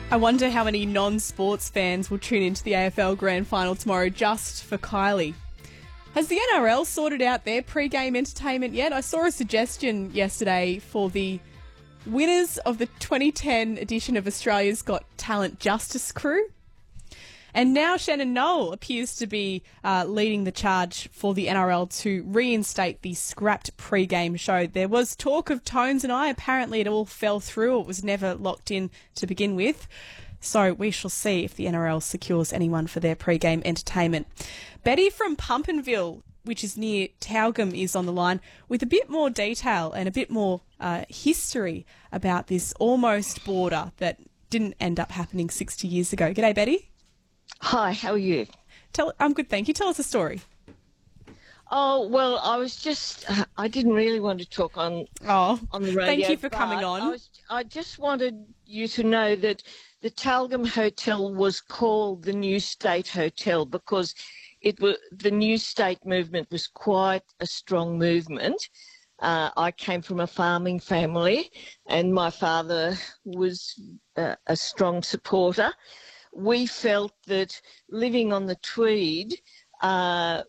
I wonder how many non-sports fans will tune into the AFL Grand Final tomorrow just for Kylie. Has the NRL sorted out their pre-game entertainment yet? I saw a suggestion yesterday for the winners of the 2010 edition of Australia's Got Talent Justice Crew. And now Shannon Noll appears to be leading the charge for the NRL to reinstate the scrapped pre-game show. There was talk of Tones and I. Apparently it all fell through. It was never locked in to begin with. So we shall see if the NRL secures anyone for their pre-game entertainment. Betty from Pumpenville, which is near Tyalgum, is on the line with a bit more detail and a bit more history about this almost border that didn't end up happening 60 years ago. G'day, Betty. Hi, how are you? I'm good, thank you. Tell us a story. Oh, well, I didn't really want to talk on the radio. Thank you for coming on. I just wanted you to know that the Tyalgum Hotel was called the New State Hotel because the New State movement was quite a strong movement. I came from a farming family and my father was a strong supporter. We felt that living on the Tweed, the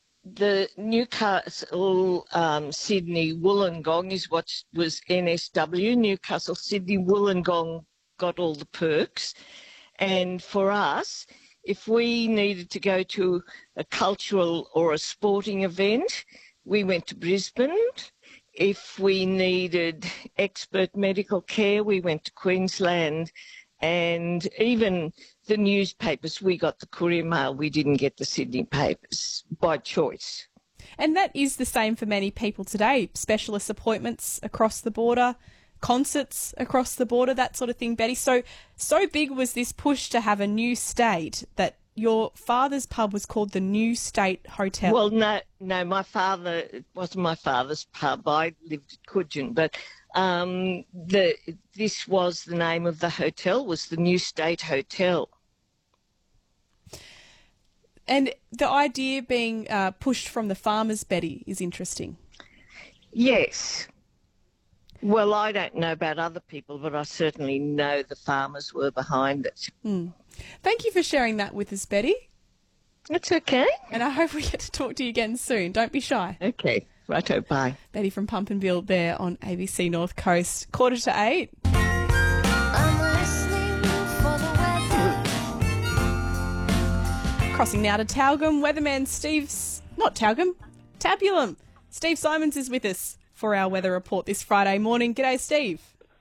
Newcastle Sydney Wollongong is what was NSW. Newcastle Sydney Wollongong got all the perks. And for us, if we needed to go to a cultural or a sporting event, we went to Brisbane. If we needed expert medical care, we went to Queensland. And even the newspapers, we got the Courier Mail, we didn't get the Sydney papers by choice. And that is the same for many people today. Specialist appointments across the border, concerts across the border, that sort of thing, Betty. So big was this push to have a new state that your father's pub was called the New State Hotel. Well, no, it wasn't my father's pub. I lived at Coogin, but this was the name of the hotel, was the New State Hotel. And the idea being pushed from the farmers, Betty, is interesting. Yes. Well, I don't know about other people, but I certainly know the farmers were behind it. Thank you for sharing that with us, Betty. It's okay. And I hope we get to talk to you again soon. Don't be shy. Okay. Righto, bye. Betty from Pumpenville there on ABC North Coast. 7:45. Crossing now to Tyalgum. Weatherman Tabulum. Steve Simons is with us for our weather report this Friday morning. G'day, Steve.